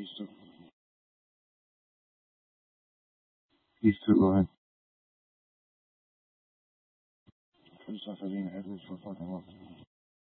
Peace too. Peace too, go ahead. First off, for being Edwards for fucking what?